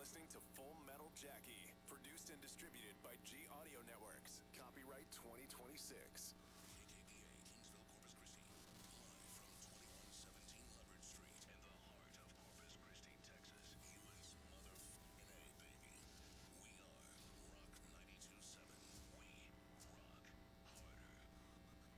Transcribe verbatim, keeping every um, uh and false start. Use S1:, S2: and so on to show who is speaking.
S1: listening to Full Metal Jackie, produced and distributed by G Audio Networks. Copyright twenty twenty-six.